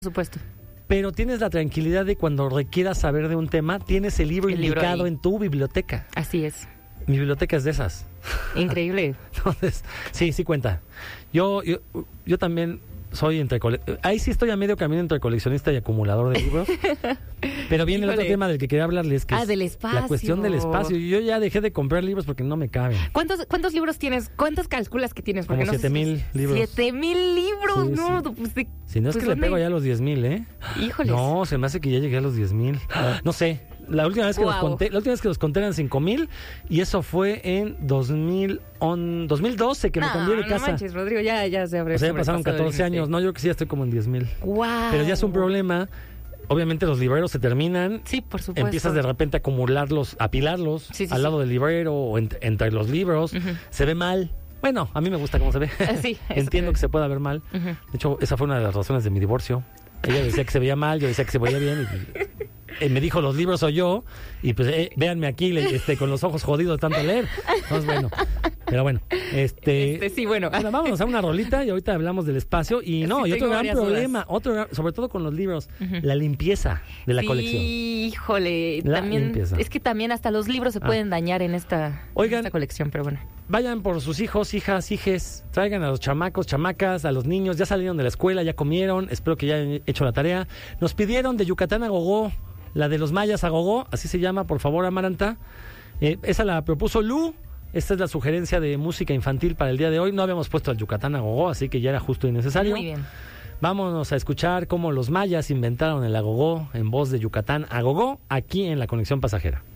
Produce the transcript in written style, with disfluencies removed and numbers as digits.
supuesto. Pero tienes la tranquilidad de cuando requieras saber de un tema, tienes el libro indicado en tu biblioteca. Así es. Mi biblioteca es de esas. Increíble. Entonces, sí cuenta. Yo también soy ahí sí estoy a medio camino entre coleccionista y acumulador de libros. Pero viene el otro tema del que quería hablarles, que es del espacio. la cuestión del espacio. Yo ya dejé de comprar libros porque no me caben. ¿Cuántos libros tienes? ¿Cuántas calculas que tienes? Porque como 7,000 libros. 7,000 libros, sí, no. Sí. Pues, si no es pues que le pego ya a los 10,000, ¿eh? Híjoles. No, se me hace que ya llegué a los 10,000. No sé. La última vez que los conté eran 5,000 y eso fue en 2012 que me cambié de casa. No manches, Rodrigo, ya se abrió. O sea, ya pasaron 14 años. No, yo que sí ya estoy como en 10,000. Wow. Pero ya es un problema. Obviamente los libreros se terminan. Sí, por supuesto. Empiezas de repente a acumularlos, a apilarlos al lado del librero o entre los libros. Se ve mal. Bueno, a mí me gusta cómo se ve. Sí, Entiendo que se pueda ver mal. De hecho, esa fue una de las razones de mi divorcio. Ella decía que se veía mal, yo decía que se veía bien. Y me dijo, los libros soy yo. Y pues, véanme aquí con los ojos jodidos de tanto leer. Entonces, bueno. Pero bueno, sí, bueno. Bueno, vámonos a una rolita y ahorita hablamos del espacio. Y no, y otro gran problema, sobre todo con los libros, la limpieza de la colección. Híjole, limpieza. Es que también hasta los libros se pueden dañar en esta colección, pero bueno. Vayan por sus hijos, hijas, hijes, traigan a los chamacos, chamacas, a los niños, ya salieron de la escuela, ya comieron, espero que ya hayan hecho la tarea. Nos pidieron de Yucatán a Gogó, la de los mayas a Gogó, así se llama, por favor, Amaranta. Esa la propuso Lu. Esta es la sugerencia de música infantil para el día de hoy. No habíamos puesto al Yucatán a Gogó, así que ya era justo y necesario. Muy bien. Vámonos a escuchar cómo los mayas inventaron el agogó en voz de Yucatán a Gogó, aquí en La Conexión Pasajera.